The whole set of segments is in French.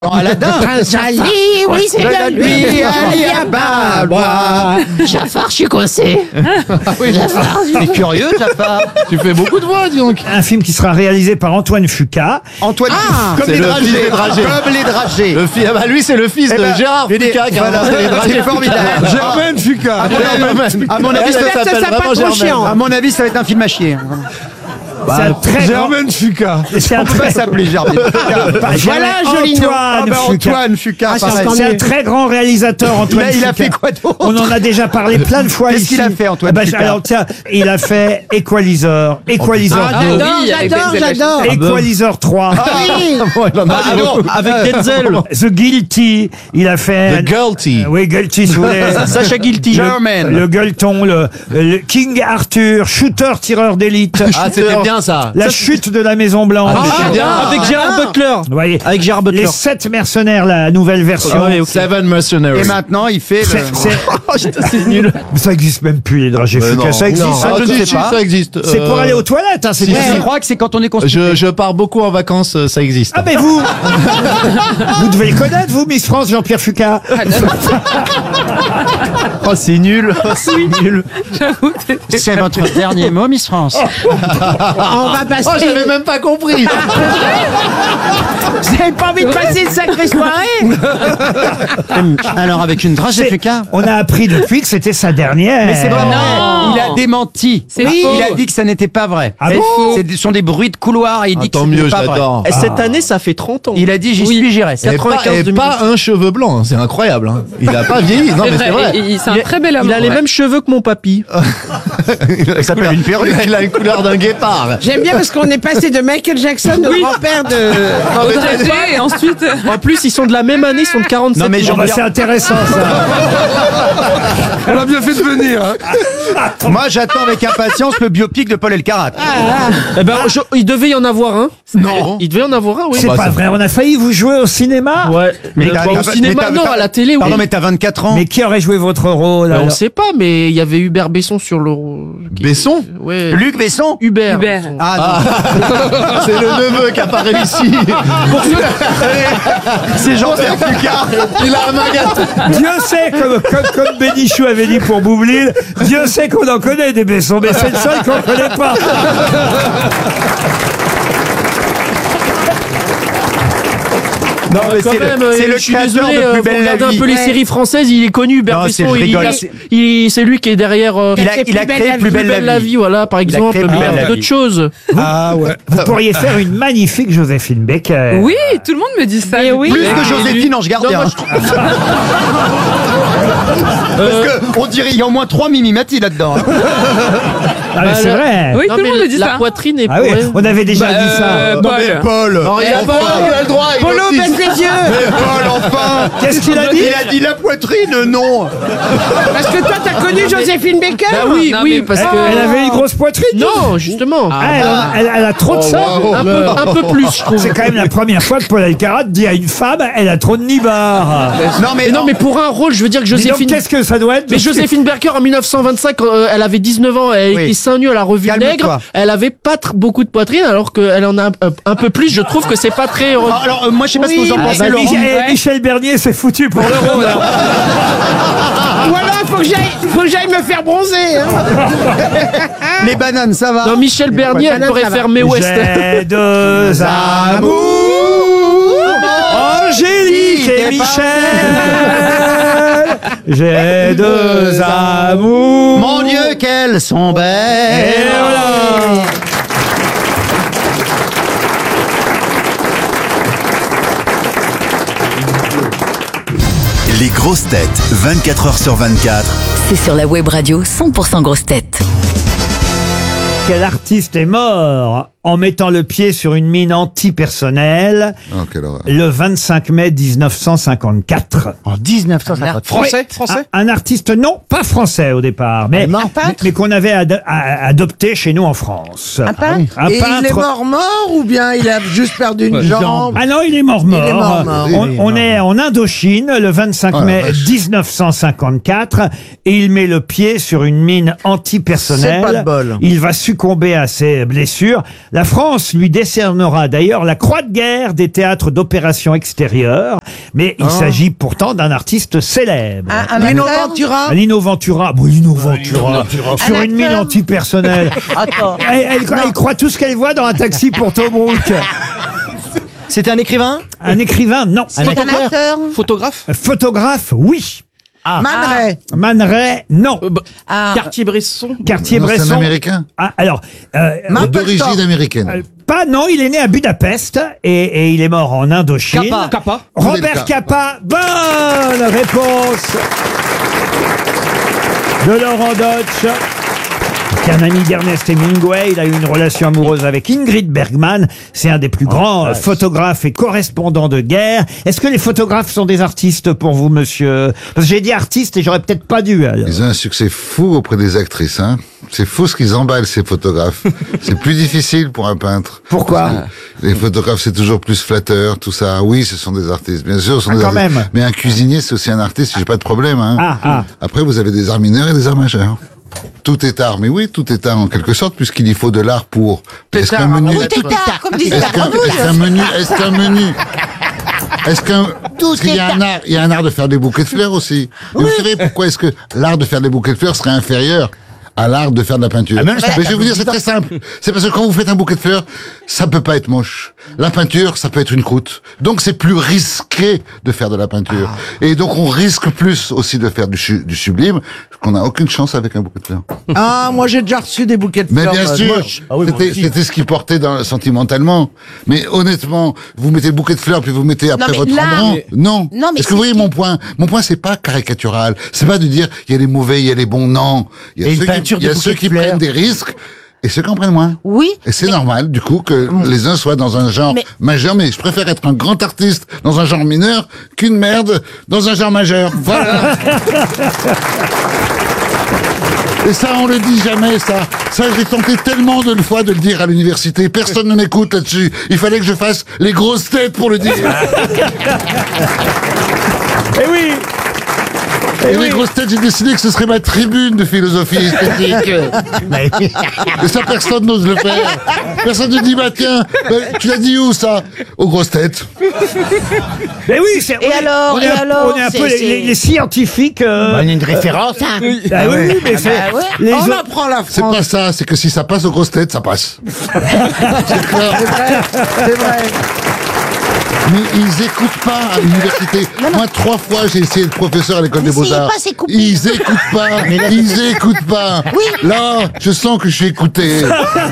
Aladdin. Prince Ali, oui, c'est bien lui. Ali Ababa. Jafar, je suis coincé. Jafar, C'est curieux, Jafar. Tu fais beaucoup de voix, dis donc. Un film qui sera réalisé par Antoine Fuqua. Antoine, comme c'est les le dragées. fils des dragées. Comme les dragées. Le fils, bah lui, c'est le fils Eh de ben, Gérard je veux dire, Fuqua qui a voilà, inventé les dragées. c'est formidable. Germaine Fuqua. À mon avis, Elle s'appelle vraiment Germaine. À mon avis, ça va être un film à chier. C'est un très grand... Germaine Fuqua. C'est un On peut pas très... s'appeler Germaine. Voilà, joli nom. Antoine Fuqua. pareil. C'est un très grand réalisateur, Antoine Il a Fuqua. fait quoi d'autre? On en a déjà parlé plein de fois Qu'est-ce ici. qu'il a fait, Antoine Fuqua Alors tiens, il a fait Equalizer, Equalizer 2, J'adore. Equalizer 3, Avec Denzel. The Guilty, il a fait... The Guilty. Oui, Guilty, si vous voulez. Sacha Guilty. Germaine. Le gueuleton, le King Arthur, shooter, tireur d'élite. Ah, c'était bien ça. La chute de la Maison Blanche. c'était bien. Avec Gérard Butler. Vous voyez, Avec Gérard Butler. les 7 mercenaires, la nouvelle version. Ah ouais, ok. Seven Mercenaries. Et maintenant, il fait C'est nul. Mais ça existe même plus, les dragées Fuqua. Ça existe. Ah, je je sais dis, pas. ça existe. C'est pour aller aux toilettes, hein, c'est si, pas- Je crois que c'est quand on est constipé. Je pars beaucoup en vacances, ça existe. Ah mais vous vous devez le connaître, vous, Miss France, Jean-Pierre Fuqua. Oh, c'est nul. Oh, c'est nul. C'est votre dernier mot, Miss France. On va Oh, passer. j'avais même pas compris. Vous avez pas envie de passer une sacrée soirée? Alors, avec une dragée Fuqua. On a appris depuis que c'était sa dernière. Mais c'est pas vrai. Il a démenti. C'est Il faux. a dit que ça n'était pas vrai. Ah bon Ce sont des bruits de couloir et il dit que Tant ce mieux, n'est pas vrai. j'adore. Et cette année, ça fait 30 ans. Il a dit j'y suis, j'irai. Et pas, 95-2010. pas un cheveu blanc, hein, c'est incroyable. Hein. Il a pas vieilli. Non, mais c'est vrai. C'est un très bel homme. Il a les mêmes cheveux que mon papy. Il s'appelle une perruque. Il a une couleur d'un guépard. J'aime bien parce qu'on est passé de Michael Jackson au grand-père de... Audrey Hepburn, et ensuite. En plus, ils sont de la même année, ils sont de 47 Non, mais ans. j'en Bah, c'est intéressant ça. Elle a bien fait de venir. Hein. Moi, j'attends avec impatience le biopic de Paul Elkarat. Eh ben, il devait y en avoir un. Non. Il devait y en avoir un, oui. C'est pas vrai, on a failli vous jouer au cinéma. Ouais. Mais Bah, t'as- au mais cinéma, t'as- non, à la télé, oui. Pardon, mais t'as 24 ans. Mais qui aurait joué votre rôle Bah, on alors sait pas, mais il y avait Hubert Besson sur le. Besson. Ouais. Luc Besson. Hubert. Hubert. Ah, non. C'est le neveu qui apparaît ici. C'est Jean-Pierre Fuqua. Il a un magasin. Dieu sait, comme Bénichou avait dit pour Boublil, Dieu sait qu'on en connaît des Bessons, mais c'est le seul qu'on connaît pas. Non, mais Quand même, c'est le je suis créateur désolé, de Plus vous belle la regardez un vie. peu les séries françaises, il est connu, Hubert Non, Besson, c'est- je rigole. c'est lui qui est derrière Il a créé Plus belle la vie. voilà, par exemple, créé Plus belle la d'autres vie. choses. Ah ouais. Vous pourriez faire une magnifique Joséphine Baker. Oui, tout le monde me dit ça. Mais oui. Plus que Joséphine Ange Gardien. Parce qu'on dirait il y a au moins 3 Mimi Mati là-dedans. Ah, mais c'est vrai. Oui, Non, tout le mais monde me dit la ça. poitrine est Ah oui, ouais. on avait déjà dit ça. Non, mais Paul. Il a le droit. il Polo, aussi. baisse les yeux. Mais Paul, enfin. Qu'est-ce qu'il a dit? Il a dit la poitrine, non. Parce que toi, t'as connu Joséphine Baker. Bah oui, Non, oui, mais- parce que. Elle avait une grosse poitrine. Non, justement. Ah, elle a trop de ça. Un peu plus, je trouve. C'est quand même la première fois que Paul Elkarat dit à une femme, elle a trop de nibards. Non, mais Mais non, mais pour un rôle, je veux dire que Dis donc, Joséphine. qu'est-ce que ça doit être? Mais Joséphine Baker en 1925, elle avait 19 ans, elle Oui. était seins nus à la revue Calme-toi. Nègre, elle avait pas beaucoup de poitrine, alors qu'elle en a un peu plus. Je trouve que c'est pas très. Alors, moi, je sais pas ce que vous en Ah, pensez, bah, Laurent. Michel Bernier s'est foutu pour le rôle. Ou alors, faut que j'aille me faire bronzer. Hein. Les bananes, ça va. Non, Michel Bernier, elle ça pourrait va. faire Mae West. J'ai deux amours, Angélique et Michel. J'ai deux amours. Mon Dieu, qu'elles sont Et belles. voilà. Les grosses têtes, 24 heures sur 24. C'est sur la web radio 100% grosses têtes. Quel artiste est mort en mettant le pied sur une mine antipersonnelle le 25 mai 1954? En 1950. Français Un artiste, non, pas français au départ, mais qu'on avait adopté chez nous en France. Un peintre. Un Et il est peintre. mort ou bien il a juste perdu une jambe? Ah non, il est mort. Il est mort. On est en Indochine le 25 mai 1954 et il met le pied sur une mine antipersonnelle. C'est pas de bol. Il va succomber à ses blessures. La France lui décernera d'ailleurs la Croix de guerre des théâtres d'opérations extérieures, mais il s'agit pourtant d'un artiste célèbre. Lino Ventura. Lino Ventura, bon, Lino Ventura, sur Un une mine acteur. antipersonnelle. Attends. Elle croit tout ce qu'elle voit dans un taxi pour Tobruk. C'était un écrivain? Un écrivain, non. C'est un acteur. Photographe. Photographe, oui. Man Ray. Man Ray, non. Cartier-Bresson. Cartier-Bresson. C'est un Américain. Ah, alors, D'origine américaine. pas non, il est né à Budapest et il est mort en Indochine. Kappa. Robert Capa, bonne réponse de Laurent Deutsch. C'est un ami d'Ernest Hemingway. Il a eu une relation amoureuse avec Ingrid Bergman. C'est un des plus grands photographes et correspondants de guerre. Est-ce que les photographes sont des artistes pour vous, monsieur? Parce que j'ai dit artiste et j'aurais peut-être pas dû. Alors. Ils ont un succès fou auprès des actrices, hein. C'est fou ce qu'ils emballent, ces photographes. C'est plus difficile pour un peintre. Pourquoi? Les photographes, c'est toujours plus flatteur, tout ça. Oui, ce sont des artistes. Bien sûr, ce sont des quand artistes. même. Mais un cuisinier, c'est aussi un artiste, j'ai pas de problème, hein. Ah. Après, vous avez des arts mineurs et des arts majeurs. Tout est art, mais oui, tout est art en quelque sorte, puisqu'il y faut de l'art pour. Est-ce qu'un menu, Comme disait est-ce qu'il y a un art, il y a un art de faire des bouquets de fleurs aussi. Mais vous savez pourquoi est-ce que l'art de faire des bouquets de fleurs serait inférieur à l'art de faire de la peinture? Mais je vais vous dire, c'est très simple. C'est parce que quand vous faites un bouquet de fleurs, ça peut pas être moche. La peinture, ça peut être une croûte. Donc c'est plus risqué de faire de la peinture. Et donc on risque plus aussi de faire du sublime, qu'on n'a aucune chance avec un bouquet de fleurs. Ah, moi j'ai déjà reçu des bouquets de Mais fleurs. bien sûr, moches. c'était ce qui portait sentimentalement. Mais honnêtement, vous mettez le bouquet de fleurs puis vous mettez après mais votre là- rembrandt. Non. Non, mais Est-ce que vous voyez mon point? Mon point, c'est pas caricatural. C'est pas de dire il y a les mauvais, il y a les bons. Non. Il y a ceux qui prennent des risques et ceux qui en prennent moins. Oui. Et c'est normal, du coup, que les uns soient dans un genre majeur, mais je préfère être un grand artiste dans un genre mineur qu'une merde dans un genre majeur. Voilà. Et ça, on le dit jamais, ça. Ça, j'ai tenté tellement de fois de le dire à l'université. Personne ne m'écoute là-dessus. Il fallait que je fasse les grosses têtes pour le dire. Eh oui. Et les grosses têtes, j'ai décidé que ce serait ma tribune de philosophie esthétique. Et ça, personne n'ose le faire. Personne ne dit, bah tiens, tu l'as dit où ça? Aux grosses têtes. Mais oui, c'est. Et alors, on est un peu les scientifiques. On a une référence. Ah oui, mais c'est. ouais. Les On autres- apprend la C'est France. pas ça, c'est que si ça passe aux grosses têtes, ça passe. C'est clair. C'est vrai. Mais ils écoutent pas à l'université. Moi, 3 fois, j'ai essayé de professeur à l'école des N'essayez Beaux-Arts. pas, c'est coupé. Ils écoutent pas. Ils écoutent pas. Oui. Là, je sens que je suis écouté.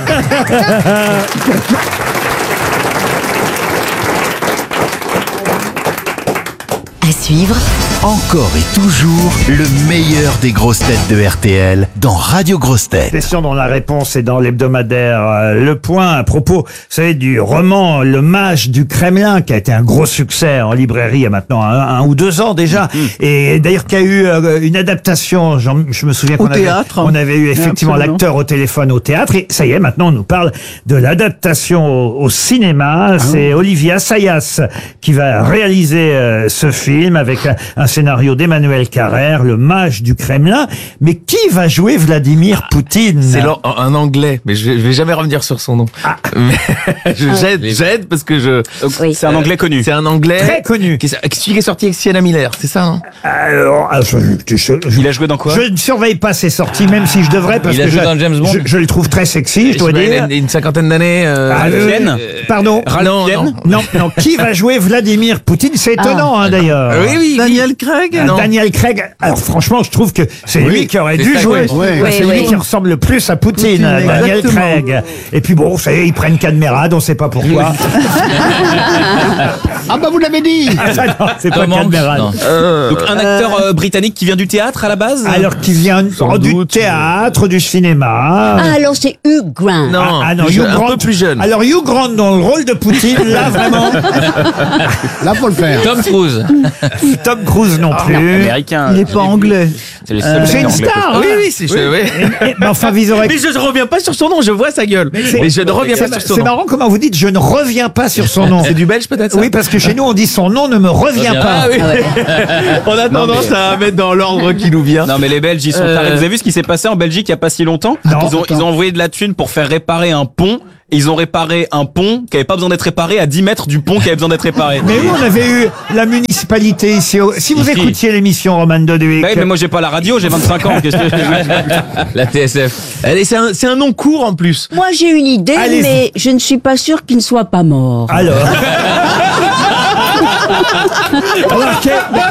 À suivre, Encore et toujours le meilleur des grosses têtes de RTL dans Radio Grosses Têtes. Question dont la réponse est dans l'hebdomadaire Le Point à propos, vous savez, du roman Le Mage du Kremlin qui a été un gros succès en librairie il y a maintenant un ou 2 ans déjà, et d'ailleurs qui a eu une adaptation. Je me souviens qu'on théâtre. avait eu effectivement Absolument. l'acteur au téléphone au théâtre, et ça y est, maintenant on nous parle de l'adaptation au cinéma. C'est Olivier Assayas qui va réaliser ce film avec un scénario d'Emmanuel Carrère, Le Mage du Kremlin. Mais qui va jouer Vladimir Poutine? C'est un anglais, mais je vais jamais revenir sur son nom. Mais j'aide parce que Oui. c'est un anglais connu. C'est un anglais Très connu. qui est sorti avec Sienna Miller, c'est ça, non? Alors, Il a joué dans quoi? je ne surveille pas ses sorties, même si je devrais, parce Il a que joué dans James Bond. je le trouve très sexy, je dois Il dire. a une cinquantaine d'années. Fiennes Pardon. Non, non. Non, qui va jouer Vladimir Poutine? C'est étonnant, hein, d'ailleurs. Oui. Daniel Craig. Non. Daniel Craig. Alors franchement, je trouve que c'est lui qui aurait c'est dû ça, jouer. ouais. C'est Oui, lui oui. qui ressemble le plus à Poutine, Daniel exactement. Craig. Et puis bon, vous savez, ils prennent Cadmerade, on sait pas pourquoi. Ah bah vous l'avez dit. Ah, ça, non, c'est pas Tom Hanks, Cadmerade. non. Donc un acteur britannique qui vient du théâtre à la base? Alors qui vient du doute. théâtre, du cinéma. Ah, alors c'est Hugh Grant. Non, Ah non, plus Hugh jeune, Grant. un peu plus jeune. Alors Hugh Grant dans le rôle de Poutine, là vraiment. Là faut le faire. Tom Cruise. Tom Cruise non plus. Américain. Il est pas anglais. C'est le seul C'est une acteur anglais star. hein. Oui, c'est oui. Mais enfin, vous aurez. Mais je ne reviens pas sur son nom, je vois sa gueule. Mais je ne reviens pas sur son C'est nom. marrant comment vous dites je ne reviens pas sur son nom. C'est du belge peut-être ça? Oui, parce que chez nous on dit son nom ne me revient pas. Ah oui. On a tendance à mettre dans l'ordre qui nous vient. Non mais les Belges ils sont tarés. Vous avez vu ce qui s'est passé en Belgique il y a pas si longtemps? Non. Ils ont envoyé de la thune pour faire réparer un pont ils ont réparé un pont qui avait pas besoin d'être réparé à 10 mètres du pont qui avait besoin d'être réparé. Mais nous, on avait eu la municipalité ici. Si vous écoutiez l'émission Roman Doduic. Ouais, mais moi j'ai pas la radio, j'ai 25 ans. Qu'est-ce que La TSF. C'est un nom court en plus. Moi, j'ai une idée, Allez-y. mais je ne suis pas sûre qu'il ne soit pas mort. Alors. Alors,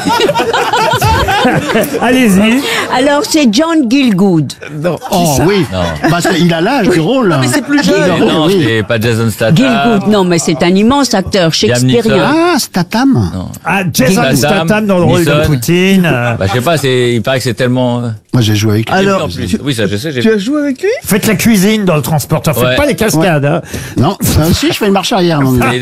allez-y. Alors, c'est John Gielgud. Oh oui. Bah, il a l'âge du rôle. Mais c'est plus jeune. Non, oui. c'est pas Jason Statham. Gielgud, non, mais c'est un immense acteur shakespearien. Ah, Statham. Ah, Jason Statham dans le rôle de Neeson. Poutine. Bah, je sais pas, il paraît que c'est tellement. Moi, j'ai joué avec lui. Alors, En plus. Oui, ça, je sais. tu as joué avec lui? Faites la cuisine dans le transporteur. Faites Ouais. pas les cascades. Hein. Non, ça aussi, je fais une marche arrière. Non, mais-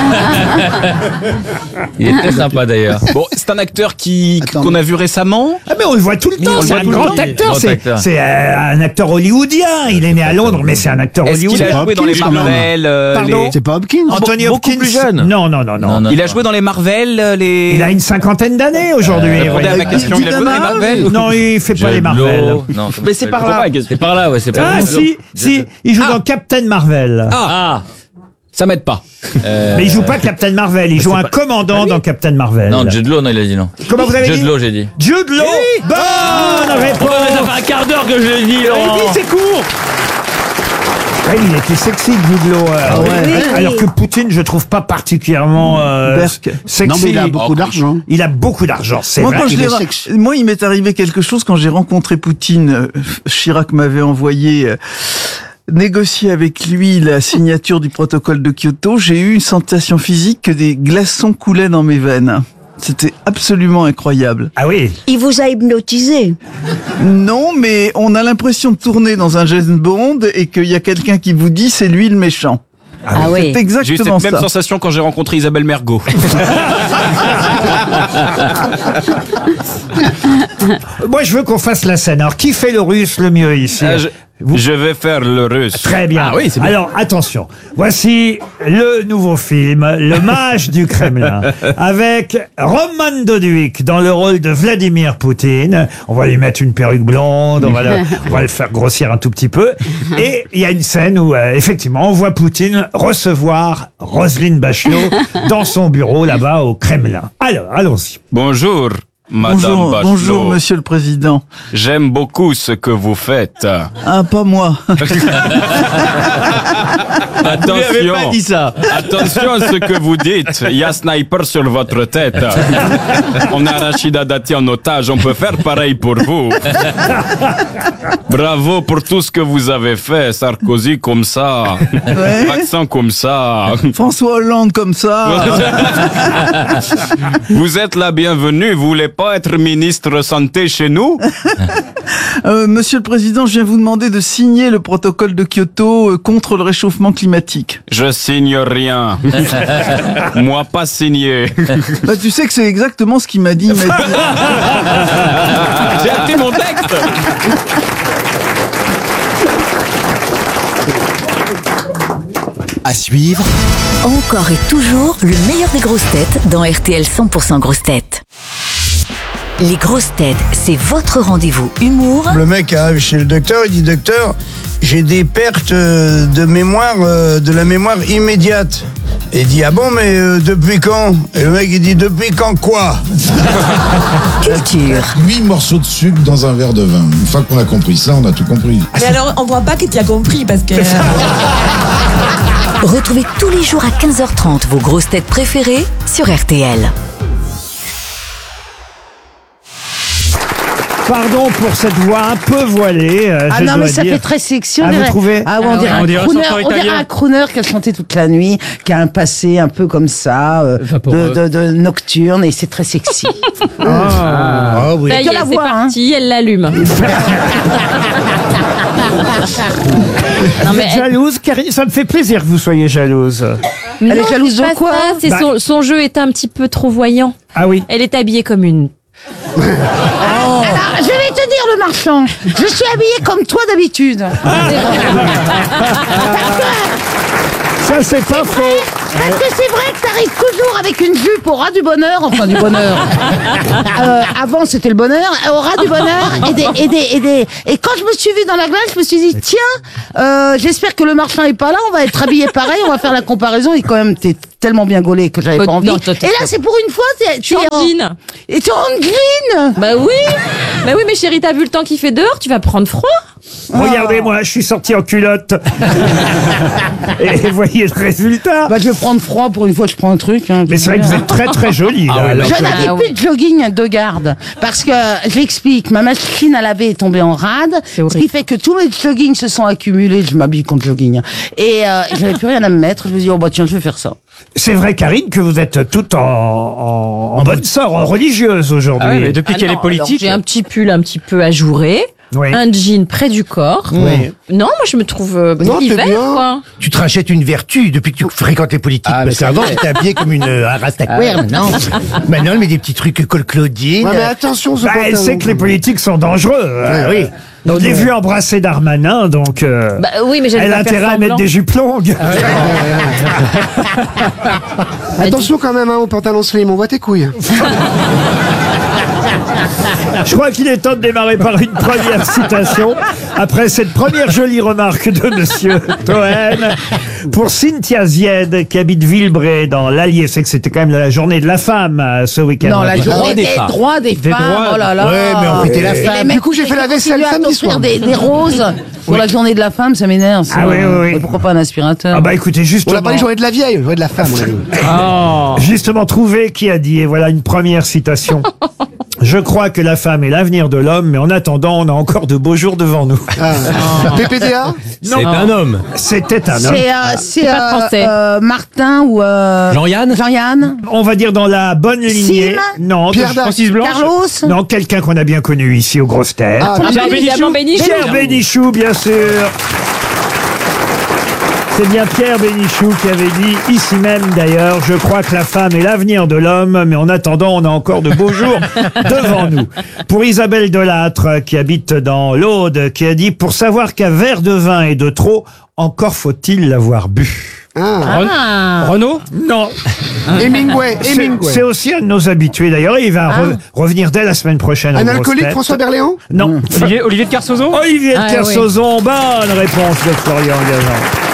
Il est très sympa d'ailleurs. Bon, c'est un acteur Attends. qu'on a vu récemment. Ah mais on le voit tout le temps, On le c'est voit un tout le grand temps. acteur, Grand acteur. c'est un acteur hollywoodien, il est né à Londres, mais c'est un acteur Est-ce qu'il hollywoodien. a joué dans les Hopkins, quand même. Marvel Pardon C'est pas Hopkins. Anthony beaucoup Hopkins plus jeune. Non. Non. Il a joué dans les Marvel, les. Il a une cinquantaine d'années aujourd'hui. Répondez à ma question, il a joué dans les Marvel. Non, il fait pas les Jude Marvel. Law. Non, Mais c'est par là. C'est par là, ouais, c'est par là. Ah si, il joue dans Captain Marvel. Ah. Ça m'aide pas. Mais il joue pas Captain Marvel, il joue un commandant dans Captain Marvel. Non, Jude Law, non, il a dit non. Comment vous avez dit Jude Law, j'ai dit. Jude Law. Bonne réponse. Ça fait un quart d'heure que je l'ai dit, Laurent. C'est court. Ouais, il était sexy, Jude Law. Alors que Poutine, je trouve pas particulièrement Berk. sexy. Non, mais il a beaucoup d'argent. Il a beaucoup d'argent, c'est Moi, vrai. quand je il l'ai est ra- sexy. moi, il m'est arrivé quelque chose quand j'ai rencontré Poutine. Chirac m'avait envoyé négocier avec lui la signature du protocole de Kyoto. J'ai eu une sensation physique que des glaçons coulaient dans mes veines. C'était absolument incroyable. Ah oui. Il vous a hypnotisé. Non, mais on a l'impression de tourner dans un James Bond et qu'il y a quelqu'un qui vous dit c'est lui le méchant. Ah oui. C'est J'ai eu exactement cette même ça. sensation quand j'ai rencontré Isabelle Mergo. Moi, je veux qu'on fasse la scène. Alors, qui fait le russe le mieux ici Je vais faire le russe. Très bien. Ah oui, c'est bien. Alors, attention. Voici le nouveau film, Le Mage du Kremlin, avec Roman Doduic dans le rôle de Vladimir Poutine. On va lui mettre une perruque blonde, on va le faire grossir un tout petit peu. Et il y a une scène où, effectivement, on voit Poutine recevoir Roselyne Bachelot dans son bureau là-bas au Kremlin. Alors, allons-y. Bonjour, Madame Bonjour, Bachelot. bonjour, Monsieur le Président. J'aime beaucoup ce que vous faites. Ah, pas moi. Attention, pas dit ça. attention à ce que vous dites. Il y a sniper sur votre tête. On a Rachida Dati en otage. On peut faire pareil pour vous. Bravo pour tout ce que vous avez fait. Sarkozy comme ça. Ouais. Accent comme ça. François Hollande comme ça. Vous êtes la bienvenue. Vous voulez pas être ministre santé chez nous? Monsieur le Président, je viens vous demander de signer le protocole de Kyoto contre le réchauffement climatique. Je signe rien. Moi pas signé. Bah, tu sais que c'est exactement ce qu'il m'a dit. Il m'a dit- J'ai appris mon texte. À suivre, Encore et toujours le meilleur des grosses têtes dans RTL 100% grosses têtes. Les grosses têtes, c'est votre rendez-vous humour Le mec arrive chez le docteur, il dit « Docteur, j'ai des pertes de mémoire, de la mémoire immédiate. » Et il dit « Ah bon, mais depuis quand ?» Et le mec, il dit « Depuis quand quoi ?» culture. 8 morceaux de sucre dans un verre de vin. Une fois qu'on a compris ça, on a tout compris. Mais alors, on voit pas que tu as compris parce que. Retrouvez tous les jours à 15h30 vos grosses têtes préférées sur RTL. Pardon pour cette voix un peu voilée. Ah je non, dois mais ça dire. fait très sexy. Ah, vous trouvez Ah ouais, on dirait un crooner qui a chanté toute la nuit, qui a un passé un peu comme ça, de nocturne, et c'est très sexy. Ah oui. Ça y est, c'est parti, elle l'allume. Vous êtes jalouse, Karine? Ça me fait plaisir que vous soyez jalouse. Elle est jalouse de pas quoi ça, c'est Bah- son jeu est un petit peu trop voyant. Ah oui. Elle est habillée comme une. Alors, je vais te dire, le marchand, je suis habillée comme toi d'habitude. C'est Ça, c'est pas faux. Parce que c'est vrai que t'arrives toujours avec une jupe au ras du bonheur, enfin du bonheur. Avant c'était le bonheur, au ras du bonheur. Et quand je me suis vue dans la glace, je me suis dit tiens, j'espère que le marchand est pas là, on va être habillés pareil, on va faire la comparaison. Et quand même t'es tellement bien gaulé que j'avais pas envie. Non, et là c'est pour une fois, tu es en jean. Et tu es en green. Bah oui, mais chérie, t'as vu le temps qu'il fait dehors, tu vas prendre froid. Regardez-moi, je suis sorti en culotte. Et voyez le résultat. Bah je vais prendre froid pour une fois, je prends un truc. Hein, mais c'est vrai que vous êtes très très jolie. Je n'avais plus de jogging de garde parce que j'explique, ma machine à laver est tombée en rade, ce qui fait que tous mes joggings se sont accumulés. Je m'habille contre jogging et j'avais plus rien à me mettre. Je me dis oh bah tiens, je vais faire ça. C'est vrai, Karine, que vous êtes toute en bonne sort, religieuse aujourd'hui. Ah oui, mais depuis qu'elle est politique. J'ai un petit pull un petit peu ajouré. Oui. Un jean près du corps. Oui. Non, moi je me trouve Non, t'es hiver, bien. quoi. Tu te rachètes une vertu depuis que tu fréquentes les politiques. Parce qu'avant, t'étais habillé comme une rastaquouère. Maintenant, elle met des petits trucs col Claudine. Ouais, mais attention, ce Elle sait que les politiques sont dangereux. Oui. Donc, je l'ai vu embrasser Darmanin, donc Bah oui, mais j'allais elle a pas faire intérêt à semblant. mettre des jupes longues. Attention quand même au pantalon slim, on voit tes couilles. Je crois qu'il est temps de démarrer par une première citation. Après cette première jolie remarque de Monsieur Toen, pour Cynthia Zied, qui habite Villebray, dans l'Allier. C'est que c'était quand même la journée de la femme ce week-end. Non, la journée des droits des femmes. Oh là là. Ouais, mais on fêtait la femme. Du coup, j'ai fait la vaisselle samedi soir. Des roses pour la journée de la femme, ça m'énerve. Ah oui, oui, oui. Pourquoi pas un aspirateur? Ah bah écoutez, On justement, l'a pas dit journée de la vieille, journée de la femme. justement trouvé qui a dit, et voilà une première citation. Je crois que la femme est l'avenir de l'homme, mais en attendant, on a encore de beaux jours devant nous. PPDA? Non, C'est un homme. c'était un homme. C'est pas français. Martin ou Jean-Yann. Jean-Yann. On va dire dans la bonne lignée. Sim Non, Pierre Dac. Francis Blanche. Carlos. non, quelqu'un qu'on a bien connu ici aux grosses têtes. Ah, Bah, évidemment, Bénichou. Pierre Bénichou, bien sûr. C'est bien Pierre Bénichou qui avait dit, ici même d'ailleurs, je crois que la femme est l'avenir de l'homme, mais en attendant, on a encore de beaux jours devant nous. Pour Isabelle Delattre, qui habite dans l'Aude, qui a dit, pour savoir qu'un verre de vin est de trop, encore faut-il l'avoir bu. Renaud. Non. Hemingway. C'est aussi un de nos habitués d'ailleurs, et il va revenir dès la semaine prochaine. Un aux grosses alcoolique, têtes. François Berléand? Non. Olivier de Kersauzon. Olivier de Ah, Kersauzon, bonne réponse de Florian Gazan.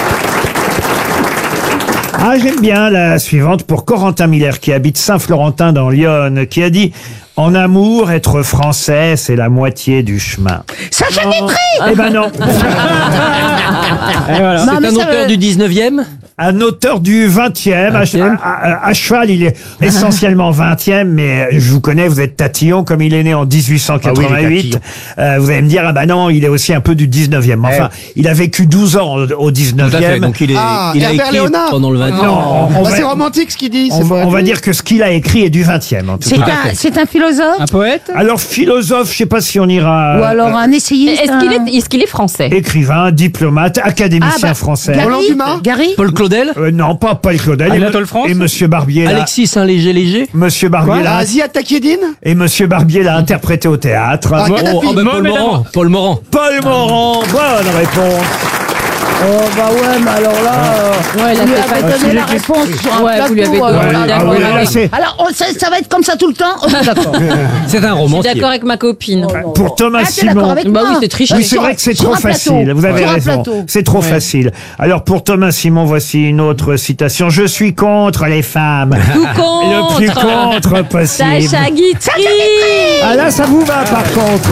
Ah, j'aime bien la suivante pour Corentin Miller, qui habite Saint-Florentin dans l'Yonne, qui a dit « En amour, être français, c'est la moitié du chemin. Sacha Guitry » Eh ben non. Voilà. Non, mais ça veut- 19e. Un auteur du 20e. À cheval, il est essentiellement 20e, mais je vous connais, vous êtes tatillon, comme il est né en 1888. Vous allez me dire, ah bah non, il est aussi un peu du 19e. Enfin, il a vécu 12 ans au 19e. Donc il a Herbert écrit Léonard. pendant le 20e. Non, on C'est va, romantique ce qu'il dit. on va dire que ce qu'il a écrit est du 20e, en tout cas. C'est un philosophe Un poète. Alors, philosophe, je sais pas si on ira... ou alors un essayiste. Est-ce qu'il est français? Écrivain, diplomate, académicien français. Roland Dumas. Gary. Paul Claudel. Non, pas Paul Claudel. Anatole France. Et Monsieur Barbier, là. Alexis Saint-Léger. Monsieur Barbier, là. Zia Takiedine. Et Monsieur Barbier l'a interprété au théâtre. Kadhafi. Paul Morand. Paul Morand, bonne réponse. Oh bah ouais, mais alors là, Ouais, vous lui là, c'est avez pas- donné la réponse sur un Ouais, plateau. vous lui avez donné. alors là, D'accord, voilà. là, c'est- Alors ça va être comme ça tout le temps. Oh, d'accord. C'est un Je suis romancier. d'accord avec ma copine. Pour Thomas Ah, t'es d'accord Simon. avec Bah moi oui, c'est triché. Oui, c'est vrai que c'est sur trop un plateau. facile. Vous avez Sur un raison. plateau. C'est trop facile. Alors pour Thomas Simon, voici une autre citation. Je suis contre les femmes. Tout contre. Le plus contre possible. Sacha Guitry. Ah là, ça vous va par contre.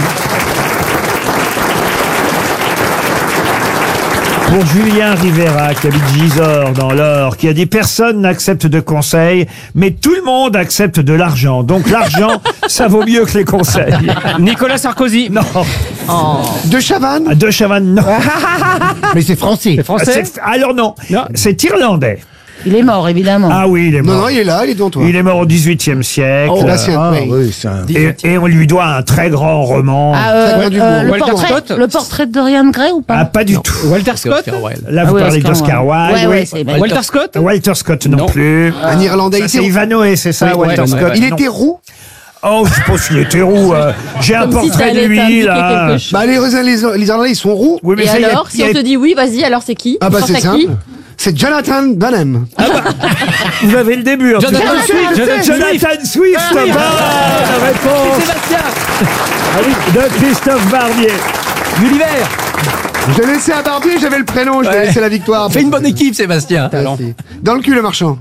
Pour Julien Rivera, qui habite Gisors dans l'Or, qui a dit « Personne n'accepte de conseils, mais tout le monde accepte de l'argent. Donc l'argent, ça vaut mieux que les conseils. » Nicolas Sarkozy. Non. De Chavannes. De Chavannes, non. Mais c'est français. C'est français. Alors non, c'est irlandais. Il est mort, évidemment. Ah oui, il est mort. Non, il est là, il est devant toi. Il est mort au XVIIIe siècle. Là, c'est un- oui. Oui, c'est un... Et on lui doit un très grand roman. Le portrait de Dorian Gray ou Ah, pas? pas du tout. Walter Scott. Là, vous oui, parlez Oscar d'Oscar Wilde. Wilde. Ouais, oui. ouais, c'est Walter Scott. Walter Scott non, Non. plus. Un Irlandais. Ça, Il c'est était roux. Ivanhoe, c'est ça, Oui, Walter ouais, Scott. ouais. Il non. était roux. Oh, je sais pas s'il était roux. J'ai un Comme si portrait de t'allais lui, t'indiquer là. quelque chose. Bah les Irlandais ils sont roux. Oui, mais Et ça, il y a- alors, il si y a- on te dit oui, vas-y, alors c'est qui? Ah bah Tu c'est penses à qui? simple. C'est Jonathan Bonham. Vous avez le début. En Jonathan tout cas. Swift. Jonathan Swift. Ah oui. Bonne réponse. De Christophe Barbier. Gulliver. Je l'ai laissé à Barbier, j'avais le prénom, je lui ai laissé la victoire. Fais une bonne équipe, Sébastien. Merci. Dans le cul, le marchand.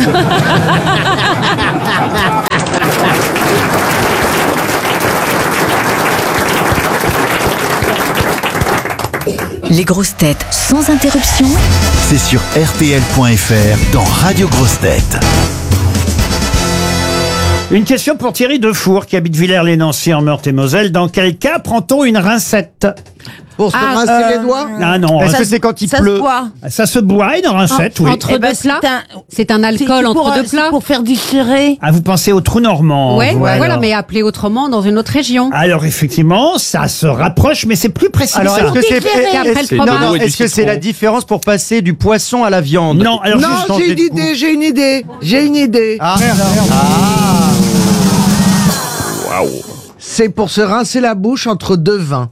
Les grosses têtes sans interruption. C'est sur RTL.fr dans Radio Grosses Têtes. Une question pour Thierry Defour qui habite Villers-les-Nancy en Meurthe-et-Moselle. Dans quel cas prend-on une rincette? Pour se rincer les doigts? Ah non. Est-ce que c'est quand il pleut? Ça se boit, une rincette, oui. Entre deux plats. C'est un alcool entre deux plats. Pour faire digérer. Ah, vous pensez au trou normand? Ouais, vous, voilà, alors. mais appelé autrement dans une autre région. Alors effectivement, ça se rapproche, mais c'est plus précis. Alors, que ça. est-ce que c'est après le fromage. non, est-ce que c'est la différence pour passer du poisson à la viande? Non, alors non, juste j'ai une idée. Ah, merde. Waouh. C'est pour se rincer la bouche entre deux vins.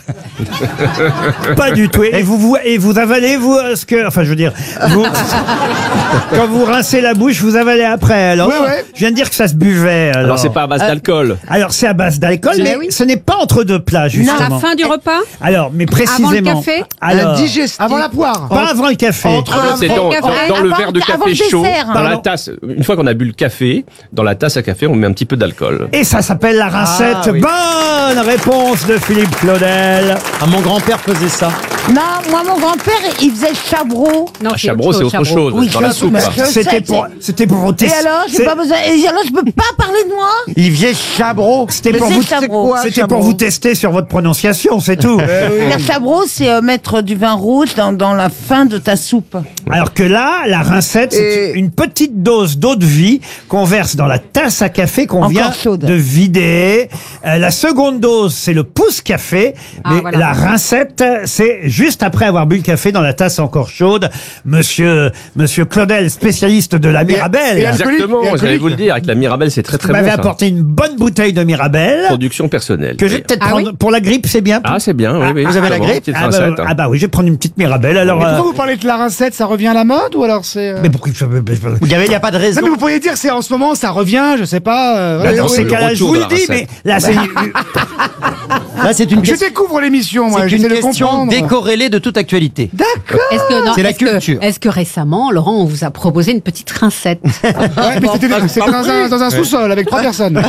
Pas du tout. Et vous avalez, vous, ce que... Enfin, je veux dire, vous, quand vous rincez la bouche, vous avalez après. Alors, Ouais. je viens de dire que ça se buvait. Alors c'est pas à base d'alcool. Alors, c'est à base d'alcool, mais oui. ce n'est pas entre deux plats, justement. À la fin du repas. Alors, mais précisément... Avant le café. Alors, Digestif. Avant la poire. pas avant le café. C'est dans le verre de avant café le chaud, dessert. dans la Pardon. tasse. Une fois qu'on a bu le café, dans la tasse à café, on met un petit peu d'alcool. Et ça s'appelle la rincette. Ah, oui. Bonne réponse de Philippe Claudel. Ah, mon grand-père faisait ça. Non, moi, mon grand-père, il faisait chabreau. Non, Ah, Chabreau, c'est autre chose. Oui, dans la je- soupe. mais ça. je- C'était pour vous Et tester. alors, j'ai pas besoin. Et alors, je peux pas parler de moi. Il faisait chabreau. C'était Mais pour c'est vous, Chabreau. c'était pour vous tester sur votre prononciation, c'est tout. Le chabreau, c'est mettre du vin rouge dans la fin de ta soupe. Alors que là, la rincette, c'est une petite dose d'eau de vie qu'on verse dans la tasse à café qu'on Encore vient chaude. de vider. La seconde dose, c'est le pouce-café. Ah, Mais voilà. la rincette, c'est juste après avoir bu le café dans la tasse encore chaude. Monsieur Claudel, spécialiste de la Mirabelle, Exactement, j'allais vous le dire, avec la Mirabelle, c'est très très bon. m'avait ça. apporté une bonne bouteille de Mirabelle. Production personnelle. Que je vais peut-être Ah prendre oui pour la grippe, c'est bien. Ah, c'est bien, oui, oui. vous avez la grippe Petite Ah bah, rincette, hein. ah bah oui, je vais prendre une petite Mirabelle. Alors, Pourquoi vous parlez de la rincette? Ça revient à la mode ou alors c'est. mais pourquoi Il y a pas de raison. Non, mais vous pourriez dire c'est en ce moment, ça revient, je sais pas. Bah, dans oui, ces le cas-là, je retour vous de le la dis, mais recette. là, c'est Là, c'est une Je découvre l'émission, moi, c'est j'essaie une de question comprendre. décorrélée de toute actualité. D'accord. C'est la culture. Est-ce que récemment, Laurent, on vous a proposé une petite rincette? Ouais, mais c'était dans un sous-sol avec 3 personnes.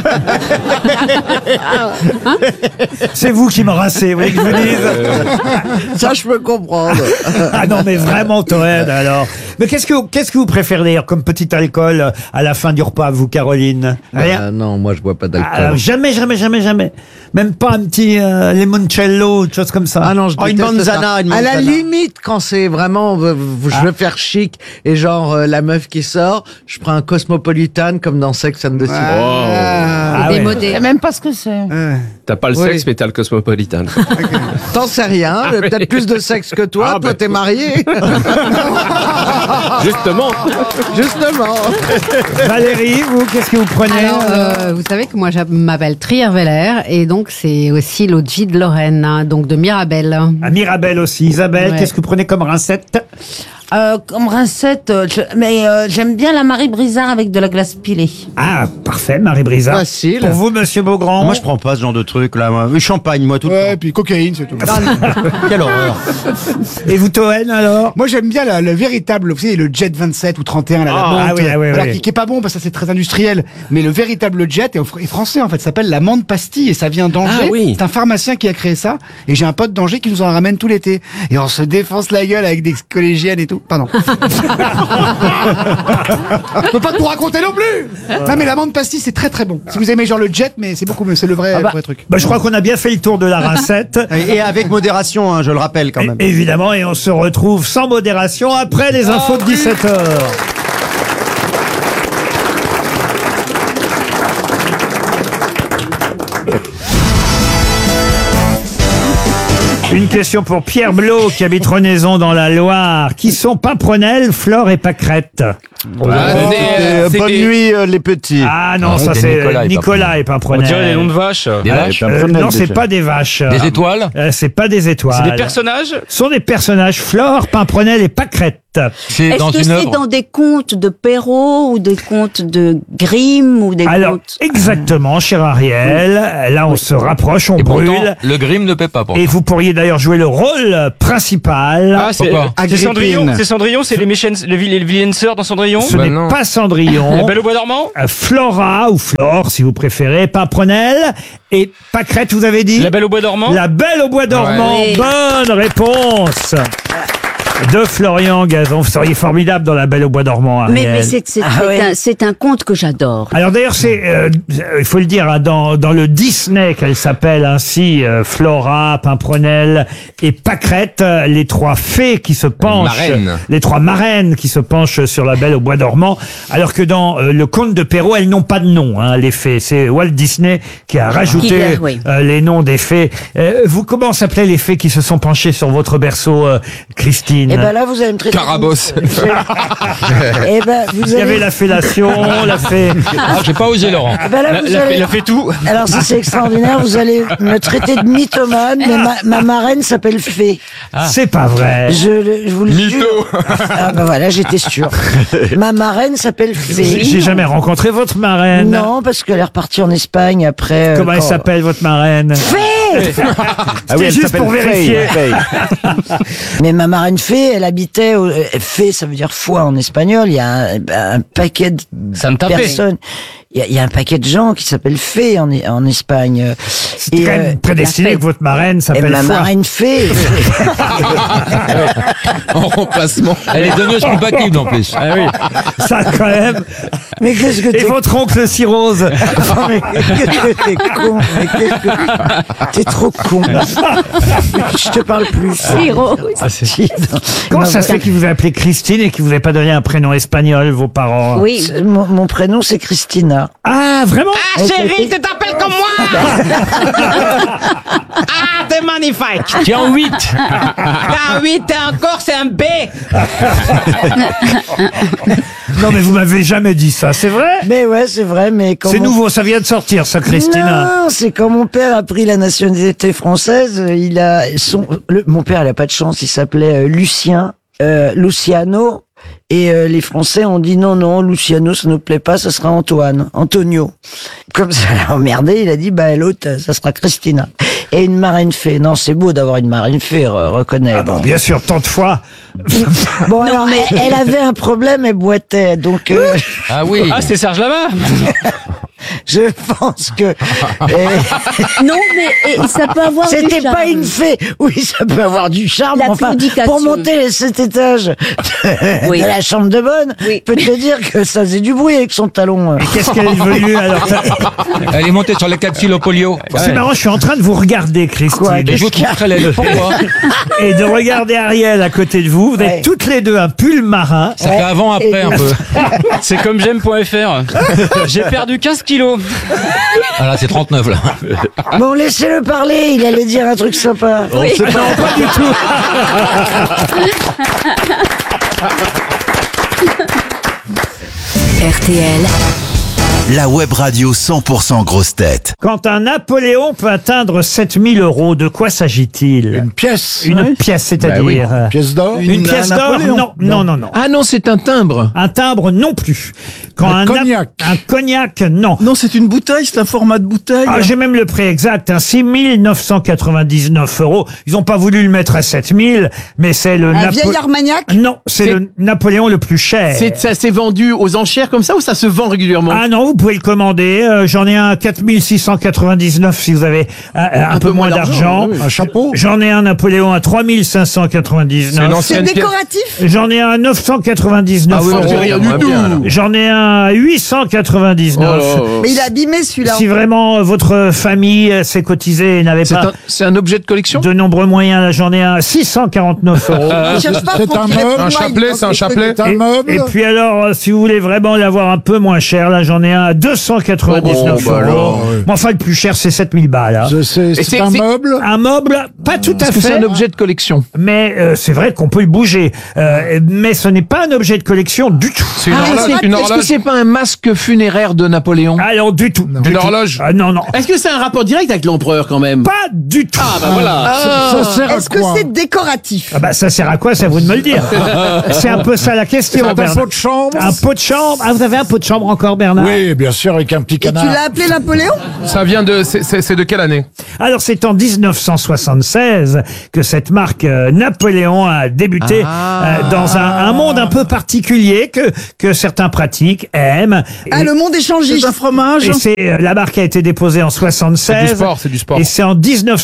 c'est vous qui me rincez, vous voulez que je vous dise Ça, je peux comprendre. Ah non, mais vraiment, Toen, alors. Mais qu'est-ce que vous préférez d'ailleurs comme petit alcool à la fin du repas, vous, Caroline? Rien. Non, moi, je bois pas Alors, jamais. Même pas un petit limoncello, une chose comme ça. Ah non, je déteste une manzana, ça. une À la manzana. limite, quand c'est vraiment, je veux faire chic et genre la meuf qui sort, je prends un Cosmopolitan comme dans Sex and the City. Ah Je ouais. Démodé. sais même pas ce que c'est. T'as pas le Oui. sexe, mais t'as le cosmopolitan. T'en sais rien, peut-être plus de sexe que toi. Ah, Toi, bah, t'es marié. Justement. Justement. Valérie, vous, qu'est-ce que vous prenez Alors, vous savez que moi, je m'appelle Trierweiler et donc c'est aussi l'O.G. de Lorraine, hein, donc de Mirabelle. À Mirabelle aussi. Isabelle, Ouais. qu'est-ce que vous prenez comme rincette? Comme rincette, j'aime bien la Marie Brizard avec de la glace pilée. Ah, parfait, Marie Brizard. Facile. Pour vous, monsieur Beaugrand? Moi, je prends pas ce genre de truc, là. Moi. Champagne, moi, tout le Ouais, puis cocaïne, c'est tout. Quelle horreur. Et vous, Toen, alors? Moi, j'aime bien le véritable, vous savez, le Jet 27 ou 31, la Ah, menthe. oui, ah, oui, Alors, oui. qui est pas bon parce que ça, c'est très industriel. Mais le véritable Jet est français, en fait, ça s'appelle la menthe pastille et ça vient d'Angers. Ah oui. C'est un pharmacien qui a créé ça. Et j'ai un pote d'Angers qui nous en ramène tout l'été. Et on se défonce la gueule avec des collégiennes et tout. Pardon. Je peux pas tout raconter non plus. Non, mais la menthe pastille, c'est très très bon. Si vous aimez genre le Jet, mais c'est beaucoup mieux. C'est le vrai truc. Bah, je crois qu'on a bien fait le tour de la rincette. Et avec modération, hein, je le rappelle quand même. Évidemment, et on se retrouve sans modération après les infos de 17h. Une question pour Pierre Blot qui habite Renaison dans la Loire. Qui sont Pimprenelle, Flore et Pâquerette? Bonne nuit, les petits. Ah non, ça c'est Nicolas et Pimprenelle. On dirait des noms de vaches. Des vaches. Non, c'est pas des vaches. Des étoiles. C'est pas des étoiles. C'est des personnages. Ce sont des personnages, Flore, Pimprenelle et Pâquerette. C'est Est-ce que c'est dans des contes de Perrault ou des contes de Grimm ou des Alors, contes... exactement, cher Ariel. Là, on se rapproche, on brûle. Pourtant, le Grimm ne paie pas. Et vous pourriez d'ailleurs jouer le rôle principal. Ah, c'est Cendrillon. C'est Cendrillon, c'est les vilaines sœurs dans Cendrillon. Ce n'est pas Cendrillon. La Belle au bois dormant. Flora ou Flore, si vous préférez. Pimprenelle et Pâquerette, vous avez dit. La Belle au bois dormant. La Belle au bois dormant. Ouais. Bonne réponse de Florian Gazan. Vous seriez formidable dans La Belle au bois dormant, Ariel. Mais c'est un conte que j'adore. Alors d'ailleurs, c'est, il faut le dire, hein, dans le Disney qu'elle s'appelle ainsi, Flora, Pimprenelle et Pâquerette, les trois fées qui se penchent, les trois marraines qui se penchent sur La Belle au bois dormant, alors que dans le conte de Perrault, elles n'ont pas de nom, hein, les fées. C'est Walt Disney qui a rajouté les noms des fées. Vous, comment s'appelaient les fées qui se sont penchées sur votre berceau, Christine? Eh ben là, vous allez me traiter. Carabosse. Eh ben, vous Il y avait la fellation, la fée. Ah, j'ai pas osé, Laurent. Eh ben là, vous allez... Il a fait tout. Alors ça, c'est extraordinaire. Vous allez me traiter de mythomane, mais ma marraine s'appelle Fée. C'est pas vrai. Je vous le jure. Ah ben voilà, j'étais sûr. Ma marraine s'appelle Fée. J'ai jamais rencontré votre marraine. Non, parce qu'elle est repartie en Espagne après. Comment elle s'appelle, votre marraine? Fée. C'est juste pour vérifier. Mais ma marraine Fée, elle habitait... Fée, ça veut dire foi en espagnol. Il y a un paquet de personnes... Il y a un paquet de gens qui s'appellent Fée en Espagne. C'est quand même prédestiné que votre marraine s'appelle ma marraine Fée. En remplacement. Elle est donneuse compatible en plus. Ah oui. Ça quand même. Mais qu'est-ce que Et votre oncle Cirrhose. Mais qu'est-ce que t'es con. Mais qu'est-ce que... T'es trop con. Je te parle plus. Cirrhose. Comment ça se fait qu'il vous a appelé Christine et qu'il vous a pas donné un prénom espagnol, vos parents? Oui. Mon prénom, c'est Christina. Ah, vraiment? Ah, chérie, tu t'appelles comme moi. Ah, t'es magnifique. Tu es en 8. T'es un 8, t'es encore, c'est un B. Non, mais vous m'avez jamais dit ça, c'est vrai? Mais ouais, c'est vrai, mais quand c'est nouveau, ça vient de sortir, ça, Christina. Non, c'est quand mon père a pris la nationalité française, mon père, il a pas de chance, il s'appelait Lucien, Luciano. Et les Français ont dit non, Luciano, ça nous plaît pas, ça sera Antonio. Comme ça l'a emmerdé, il a dit l'autre, ça sera Christina. Et une marraine Fée. Non, c'est beau d'avoir une marraine Fée, reconnais. Ah bon, bien sûr, tant de fois. Bon, alors, elle avait un problème, elle boitait, donc... Ah oui. Ah, c'était Serge Lama. Je pense que... Non, mais ça peut avoir du charme. C'était pas une fée. Oui, ça peut avoir du charme. Enfin, pour monter les 7 étages de la chambre de bonne, je peux te dire que ça faisait du bruit avec son talon. Et qu'est-ce qu'elle est devenue alors? Elle est montée sur les 4 kilos polio. C'est marrant, je suis en train de vous regarder, Christine. Quoi, Et je vous trouve très laide. Pourquoi? Et de regarder Ariel à côté de vous. Vous êtes toutes les deux un pull marin. Ça fait avant, après, un peu. C'est comme j'aime.fr. J'ai perdu 15 kilos. Ah là, c'est 39, là. Bon, laissez-le parler, il allait dire un truc sympa. Oui. Non, pas du tout. RTL, la web radio 100% grosse tête. Quand un Napoléon peut atteindre 7000 €, de quoi s'agit-il? Une pièce. Une pièce, c'est-à-dire Une pièce d'or. Une pièce d'or? Non. Ah non, c'est un timbre. Un timbre non plus. Quand Un cognac. Un cognac, non. Non, c'est une bouteille, c'est un format de bouteille. Ah, j'ai même le prix exact, 6 999 €. Ils n'ont pas voulu le mettre à 7000, mais c'est le vieil Armagnac. Non, c'est le Napoléon le plus cher. Ça s'est vendu aux enchères comme ça ou ça se vend régulièrement? Ah non, vous pouvez le commander. J'en ai un à 4699 si vous avez un peu moins d'argent. Oui. Un chapeau. J'en ai un Napoléon à 3599. C'est décoratif. J'en ai un à 999 Ah oui, €. c'est rien du tout. J'en ai un à 899. Mais il est abîmé celui-là. Si vraiment votre famille s'est cotisée et n'avait pas C'est un objet de collection? de nombreux moyens, là j'en ai un à 649 €. Il cherche pas C'est un meuble. Un chapelet, c'est un chapelet. C'est un meuble. Et puis alors, si vous voulez vraiment l'avoir un peu moins cher, là j'en ai un à 299 Oh, bah euros. alors, oui. Mais enfin, le plus cher, c'est 7000 balles. Hein. C'est un meuble? Un meuble, pas tout à fait. C'est un objet de collection. Mais c'est vrai qu'on peut le bouger. Mais ce n'est pas un objet de collection du tout. C'est Est-ce que c'est pas un masque funéraire de Napoléon? Alors, du tout. Une horloge? Non, non. Est-ce que c'est un rapport direct avec l'empereur quand même? Pas du tout. Ah bah voilà. Ça sert à Est-ce que quoi? c'est décoratif? Ah bah ça sert à quoi? C'est à vous de me le dire. C'est un peu ça la question. C'est un Bernard. pot de chambre? Un pot de chambre. Ah, vous avez un pot de chambre encore, Bernard? Oui, bien sûr, avec un petit Et tu canard. l'as appelé Napoléon? Ça vient de. C'est de quelle année? Alors c'est en 1976 que cette marque Napoléon a débuté dans un monde un peu particulier que certains pratiquent, aiment. Ah, le monde échangiste. C'est un fromage. Et c'est la marque a été déposée en 76. C'est du sport, c'est du sport. Et c'est en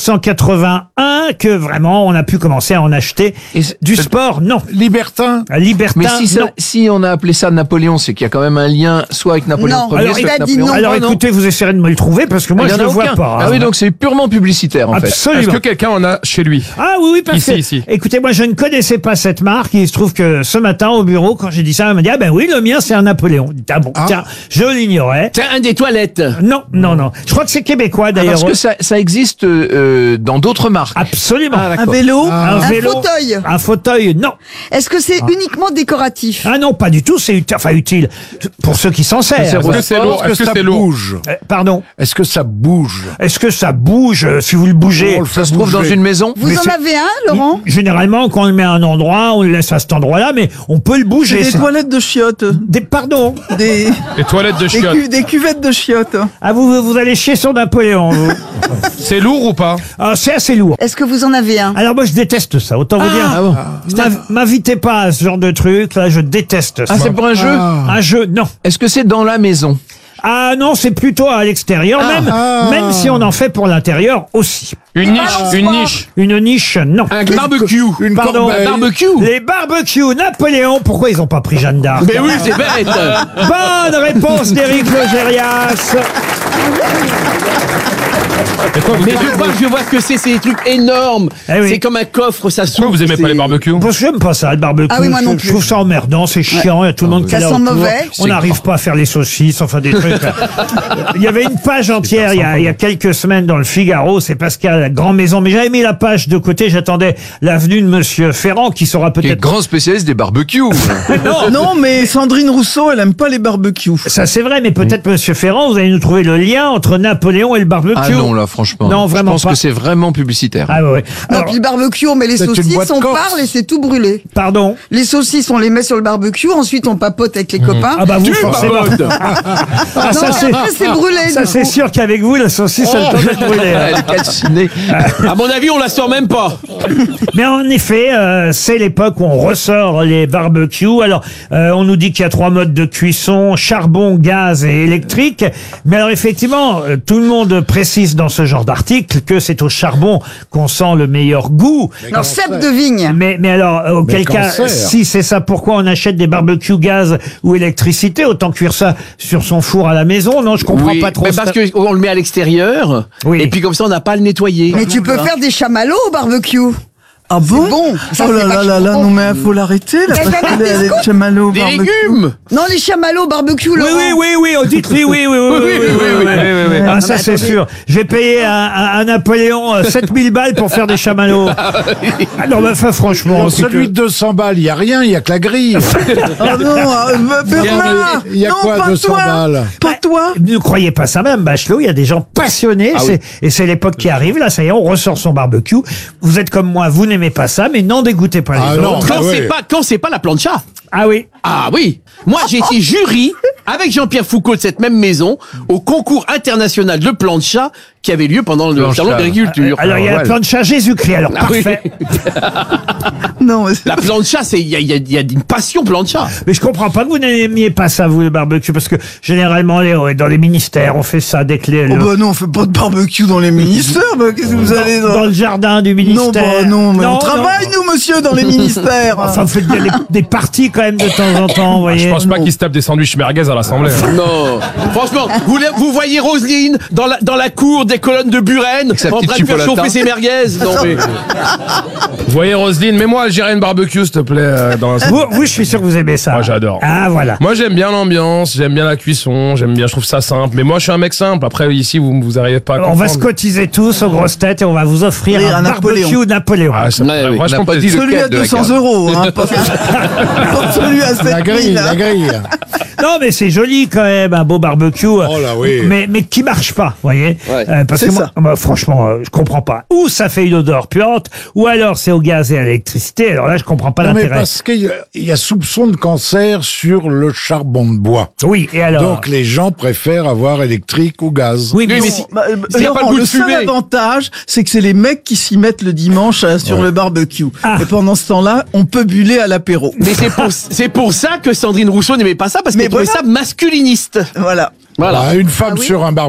1981 que vraiment on a pu commencer à en acheter. Du sport, non. Libertin? Libertin, Mais non. si on a appelé ça Napoléon, c'est qu'il y a quand même un lien soit avec Napoléon Non. Ier, Alors, soit il avec a dit Napoléon. non. Alors non. écoutez, vous essayerez de me le trouver parce que moi Il y je en ne a le vois aucun. pas. Ah oui, donc c'est purement publicitaire en fait. Absolument. Est-ce que quelqu'un en a chez lui? Ah oui, parce Ici, que, ici. écoutez, moi je ne connaissais pas cette marque. Il se trouve que ce matin au bureau, quand j'ai dit ça, elle m'a dit, ah ben oui, le mien c'est un Napoléon. Ah bon, tiens, je l'ignorais. C'est un des toilettes. Non, non, non. Je crois que c'est québécois d'ailleurs. Parce que ça existe dans d'autres marques. Absolument. Un vélo. Un vélo. fauteuil. Un fauteuil, non. Est-ce que c'est uniquement décoratif? Ah non, pas du tout. C'est utile pour ceux qui s'en servent. Est-ce que c'est lourd? Est-ce que ça bouge? Pardon. Est-ce que ça bouge? Est-ce que ça bouge si vous le bougez? Ça se trouve dans une maison? Vous en avez un, Laurent? Généralement, quand on le met à un endroit, on le laisse à cet endroit-là, mais on peut le bouger. Des toilettes de chiottes. Pardon. Des Les toilettes de chiottes. des cuvettes de chiottes. Ah, vous allez chier sur Napoléon, vous. C'est lourd ou pas? Ah, c'est assez lourd. Est-ce que vous en avez un? Alors moi je déteste ça, autant vous dire. M'invitez pas à ce genre de truc, là je déteste ça. Ah, c'est pour un jeu? Un jeu, non. Est-ce que c'est dans la maison? Ah non, c'est plutôt à l'extérieur, même si on en fait pour l'intérieur aussi. Une niche. Une niche, non. Un barbecue. Pardon, Un barbecue. Les barbecues Napoléon, pourquoi ils ont pas pris Jeanne d'Arc? Mais oui, c'est bête. Bonne réponse d'Éric Logérias. Mais je vois que c'est des trucs énormes. Eh oui. C'est comme un coffre, ça s'ouvre. Pourquoi vous aimez pas les barbecues? Parce que j'aime pas ça, le barbecue. Ah oui, moi non Je plus. trouve ça emmerdant, c'est chiant, il y a tout le monde qui est Ça là sent autour. mauvais. On n'arrive pas à faire les saucisses, enfin des trucs. Il y avait une page entière il y a quelques semaines dans le Figaro, c'est Pascal la Grand Maison, mais j'avais mis la page de côté, j'attendais l'avenue de Monsieur Ferrand qui sera Qui est peut-être... grand spécialiste des barbecues. Non, mais Sandrine Rousseau, elle aime pas les barbecues. Ça c'est vrai, mais peut-être Monsieur Ferrand, vous allez nous trouver le lien entre Napoléon et le barbecue. Ah non, là, franchement. Non, vraiment Je pense pas. que c'est vraiment publicitaire. Ah ouais. Non, Alors, puis le barbecue, on met les C'est une saucisses, boîte on corse. parle et c'est tout brûlé. pardon. Les saucisses, on les met sur le barbecue, ensuite on papote avec les copains. Ah bah vous forcément. Ah, Non, après, c'est brûlé, Ça du c'est coup. sûr qu'avec vous la saucisse elle peut être brûlée. Elle est calcinée. À mon avis, on la sort même pas. Mais en effet, c'est l'époque où on ressort les barbecues. Alors, on nous dit qu'il y a 3 modes de cuisson, charbon, gaz et électrique. Mais alors, effectivement, tout le monde précise dans ce genre d'article que c'est au charbon qu'on sent le meilleur goût. Non, cèpe de vigne. Mais alors, auquel cas, cancer. si c'est ça, pourquoi on achète des barbecues gaz ou électricité? Autant cuire ça sur son four à la maison. Non, je comprends Oui, pas trop mais ça. parce qu'on le met à l'extérieur. Oui. Et puis comme ça, on n'a pas à le nettoyer. Mais tu peux faire des chamallows au barbecue. Ah bon? Bon, ça, Oh là c'est là là vachement là, bon. non mais il faut l'arrêter là, Eh parce ben, que des les scoops. chamallows au Des barbecue. légumes. Non, les chamallows au barbecue, Oui, Laurent. oui, dites-oui, oui. Ah, ça c'est sûr. Je vais payer un Napoléon 7000 balles pour faire des chamallows. Ah non, mais enfin, franchement. Dans celui de 200 balles, il n'y a rien, il n'y a que la grille. Oh non, Bernard! Il y a non, quoi, pas 200 toi. balles? Pas toi! Ne croyez pas ça même, Bachelot, il y a des gens passionnés, et c'est l'époque qui arrive, là, ça y est, on ressort son barbecue. Vous êtes comme moi, vous n'aimez pas ça, mais n'en dégoûtez pas les non, autres. Quand c'est pas la plancha. Ah oui. Ah oui. Moi, j'ai été jury avec Jean-Pierre Foucault de cette même maison au concours international de plancha qui avait lieu pendant le Plancha. salon d'agriculture. Alors, il y a la plancha Jésus-Christ, alors Ah oui. parfait. Non, La plancha, il y a une passion plancha. Mais je comprends pas que vous n'aimiez pas ça, vous, le barbecue, parce que généralement, dans les ministères, on fait ça dès que Oh bah non, on fait pas de barbecue dans les ministères, bah, qu'est-ce que vous allez dans le jardin du ministère. Non, mais Non, on travaille, nous, monsieur, dans les ministères. Enfin, vous faites des parties quand même de temps en temps, vous voyez. Je pense pas qu'ils se tapent des sandwichs merguez à l'Assemblée. Non. Franchement, vous voyez Roselyne dans la cour des colonnes de Buren sa en petite train de faire chipolata. chauffer ses merguez. Non, mais... Vous voyez, Roselyne, mets-moi Algérienne barbecue, s'il te plaît, dans la... Vous, je suis sûr que vous aimez ça. Moi, j'adore. Ah, voilà. Moi, j'aime bien l'ambiance, j'aime bien la cuisson, je trouve ça simple. Mais moi, je suis un mec simple. Après, ici, vous arrivez pas à On va comprendre. se cotiser tous aux grosses têtes et on va vous offrir Oui, un un barbecue Napoléon. Ah, ça Ouais, oui. vachement On n'a pas dit plaisir. Celui à lequel de la 200 carte. euros, hein, pas celui à 7 La grille, la grille. Non, mais c'est joli quand même, un beau barbecue. Oh là, oui. Mais qui marche pas, vous voyez. Ouais. Parce C'est que moi, ça. franchement, je comprends pas. Ou ça fait une odeur puante, ou alors c'est au gaz et à l'électricité. Alors là, je comprends pas Non, mais l'intérêt. parce qu'il y a soupçon de cancer sur le charbon de bois. Oui, et alors. Donc les gens préfèrent avoir électrique ou gaz. Oui, mais mais si- Bah, S'il y a pas Laurent, le goût le de seul fumée. avantage, c'est que c'est les mecs qui s'y mettent le dimanche sur le barbecue. Ah. Et pendant ce temps-là, on peut buller à l'apéro. Mais c'est pour ça que Sandrine Rousseau n'aimait pas ça, parce Mais qu'elle trouvait voilà. ça masculiniste. Voilà. Voilà. Une femme sur un bar